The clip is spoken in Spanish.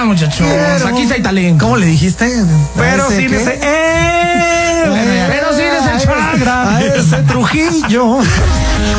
muchachos. Aquí sí hay talento. ¿Cómo le dijiste? Pero sí de ese... Pero sí de ese chagra. A ese Trujillo.